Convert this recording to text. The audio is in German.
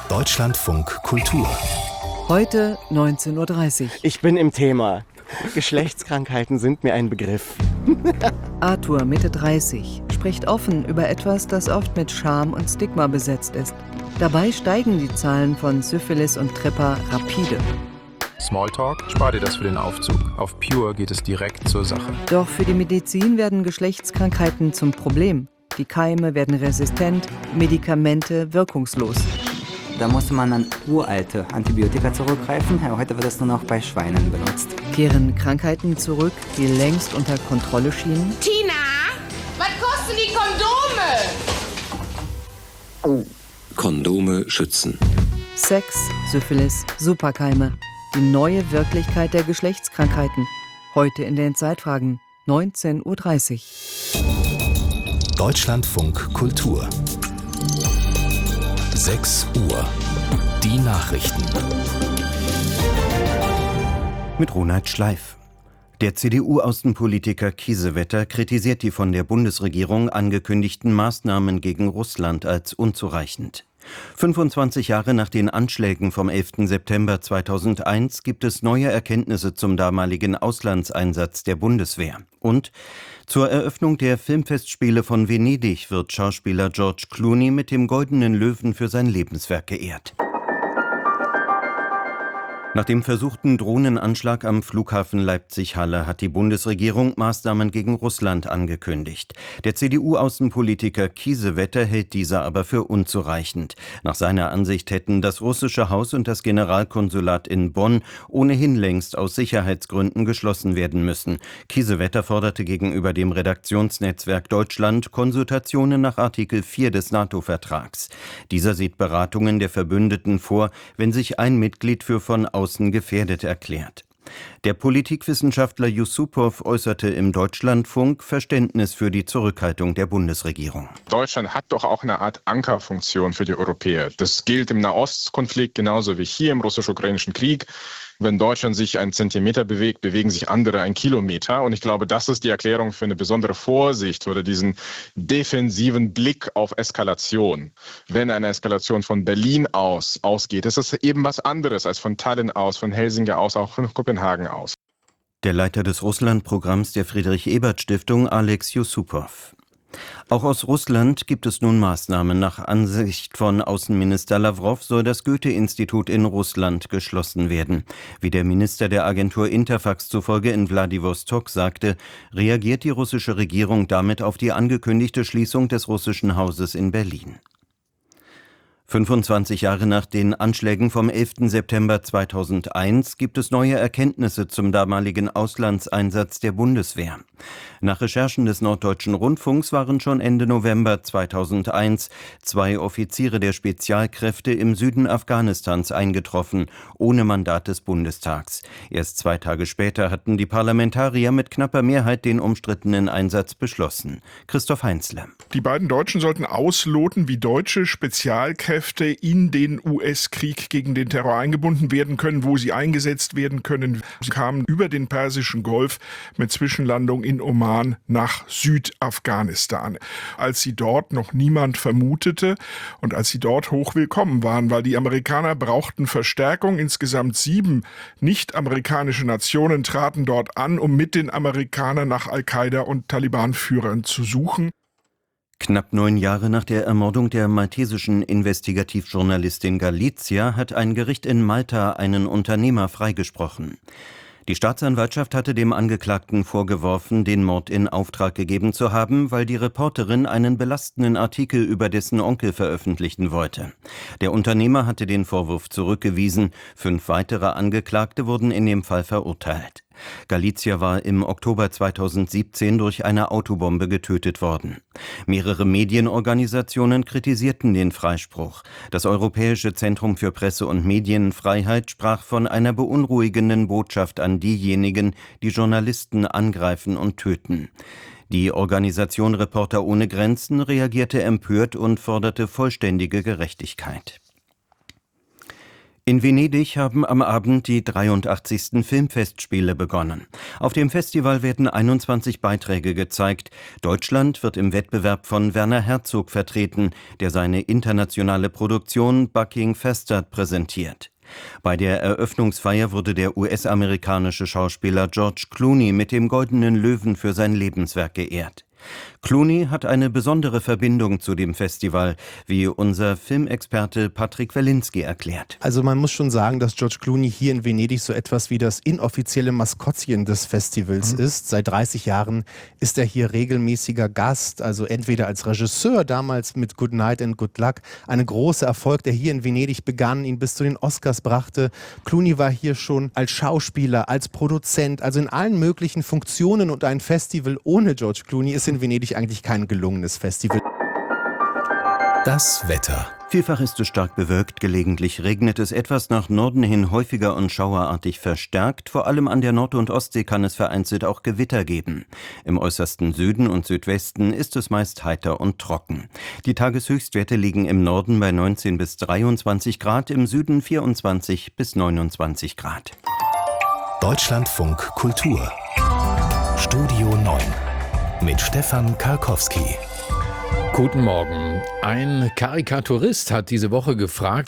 Deutschlandfunk Kultur. Heute 19:30 Uhr. Ich bin im Thema. Geschlechtskrankheiten sind mir ein Begriff. Arthur, Mitte 30, spricht offen über etwas, das oft mit Scham und Stigma besetzt ist. Dabei steigen die Zahlen von Syphilis und Tripper rapide. Smalltalk, spar dir das für den Aufzug. Auf Pure geht es direkt zur Sache. Doch für die Medizin werden Geschlechtskrankheiten zum Problem. Die Keime werden resistent, Medikamente wirkungslos. Da musste man an uralte Antibiotika zurückgreifen. Heute wird das nur noch bei Schweinen benutzt. Kehren Krankheiten zurück, die längst unter Kontrolle schienen? Tina, was kosten die Kondome? Kondome schützen. Sex, Syphilis, Superkeime. Die neue Wirklichkeit der Geschlechtskrankheiten. Heute in den Zeitfragen 19:30 Uhr. Deutschlandfunk Kultur. 6 Uhr. Die Nachrichten. Mit Ronald Schleif. Der CDU-Außenpolitiker Kiesewetter kritisiert die von der Bundesregierung angekündigten Maßnahmen gegen Russland als unzureichend. 25 Jahre nach den Anschlägen vom 11. September 2001 gibt es neue Erkenntnisse zum damaligen Auslandseinsatz der Bundeswehr. Und zur Eröffnung der Filmfestspiele von Venedig wird Schauspieler George Clooney mit dem Goldenen Löwen für sein Lebenswerk geehrt. Nach dem versuchten Drohnenanschlag am Flughafen Leipzig-Halle hat die Bundesregierung Maßnahmen gegen Russland angekündigt. Der CDU-Außenpolitiker Kiesewetter hält diese aber für unzureichend. Nach seiner Ansicht hätten das russische Haus und das Generalkonsulat in Bonn ohnehin längst aus Sicherheitsgründen geschlossen werden müssen. Kiesewetter forderte gegenüber dem Redaktionsnetzwerk Deutschland Konsultationen nach Artikel 4 des NATO-Vertrags. Dieser sieht Beratungen der Verbündeten vor, wenn sich ein Mitglied für von außen gefährdet erklärt. Der Politikwissenschaftler Yusupov äußerte im Deutschlandfunk Verständnis für die Zurückhaltung der Bundesregierung. Deutschland hat doch auch eine Art Ankerfunktion für die Europäer. Das gilt im Nahostkonflikt genauso wie hier im russisch-ukrainischen Krieg. Wenn Deutschland sich einen Zentimeter bewegt, bewegen sich andere einen Kilometer. Und ich glaube, das ist die Erklärung für eine besondere Vorsicht oder diesen defensiven Blick auf Eskalation. Wenn eine Eskalation von Berlin ausgeht, ist es eben was anderes als von Tallinn aus, von Helsinki aus, auch von Kopenhagen aus. Der Leiter des Russland-Programms der Friedrich-Ebert-Stiftung, Alex Yusupov. Auch aus Russland gibt es nun Maßnahmen. Nach Ansicht von Außenminister Lawrow soll das Goethe-Institut in Russland geschlossen werden. Wie der Minister der Agentur Interfax zufolge in Wladiwostok sagte, reagiert die russische Regierung damit auf die angekündigte Schließung des russischen Hauses in Berlin. 25 Jahre nach den Anschlägen vom 11. September 2001 gibt es neue Erkenntnisse zum damaligen Auslandseinsatz der Bundeswehr. Nach Recherchen des Norddeutschen Rundfunks waren schon Ende November 2001 2 Offiziere der Spezialkräfte im Süden Afghanistans eingetroffen, ohne Mandat des Bundestags. Erst 2 Tage später hatten die Parlamentarier mit knapper Mehrheit den umstrittenen Einsatz beschlossen. Christoph Heinzle. Die beiden Deutschen sollten ausloten, wie deutsche Spezialkräfte in den US-Krieg gegen den Terror eingebunden werden können, wo sie eingesetzt werden können. Sie kamen über den Persischen Golf mit Zwischenlandung in Oman nach Südafghanistan. Als sie dort noch niemand vermutete und als sie dort hochwillkommen waren, weil die Amerikaner brauchten Verstärkung. Insgesamt 7 nicht-amerikanische Nationen traten dort an, um mit den Amerikanern nach Al-Qaida und Taliban-Führern zu suchen. Knapp 9 Jahre nach der Ermordung der maltesischen Investigativjournalistin Galizia hat ein Gericht in Malta einen Unternehmer freigesprochen. Die Staatsanwaltschaft hatte dem Angeklagten vorgeworfen, den Mord in Auftrag gegeben zu haben, weil die Reporterin einen belastenden Artikel über dessen Onkel veröffentlichen wollte. Der Unternehmer hatte den Vorwurf zurückgewiesen. 5 weitere Angeklagte wurden in dem Fall verurteilt. Galizia war im Oktober 2017 durch eine Autobombe getötet worden. Mehrere Medienorganisationen kritisierten den Freispruch. Das Europäische Zentrum für Presse- und Medienfreiheit sprach von einer beunruhigenden Botschaft an diejenigen, die Journalisten angreifen und töten. Die Organisation Reporter ohne Grenzen reagierte empört und forderte vollständige Gerechtigkeit. In Venedig haben am Abend die 83. Filmfestspiele begonnen. Auf dem Festival werden 21 Beiträge gezeigt. Deutschland wird im Wettbewerb von Werner Herzog vertreten, der seine internationale Produktion Bucking Festard präsentiert. Bei der Eröffnungsfeier wurde der US-amerikanische Schauspieler George Clooney mit dem Goldenen Löwen für sein Lebenswerk geehrt. Clooney hat eine besondere Verbindung zu dem Festival, wie unser Filmexperte Patrick Welinski erklärt. Also man muss schon sagen, dass George Clooney hier in Venedig so etwas wie das inoffizielle Maskottchen des Festivals ist. Seit 30 Jahren ist er hier regelmäßiger Gast, also entweder als Regisseur, damals mit Good Night and Good Luck, ein großer Erfolg, der hier in Venedig begann, ihn bis zu den Oscars brachte. Clooney war hier schon als Schauspieler, als Produzent, also in allen möglichen Funktionen, und ein Festival ohne George Clooney ist in Venedig eigentlich kein gelungenes Festival. Das Wetter. Vielfach ist es stark bewölkt, gelegentlich regnet es etwas, nach Norden hin häufiger und schauerartig verstärkt. Vor allem an der Nord- und Ostsee kann es vereinzelt auch Gewitter geben. Im äußersten Süden und Südwesten ist es meist heiter und trocken. Die Tageshöchstwerte liegen im Norden bei 19 bis 23 Grad, im Süden 24 bis 29 Grad. Deutschlandfunk Kultur. Studio 9 mit Stefan Karkowski. Guten Morgen. Ein Karikaturist hat diese Woche gefragt,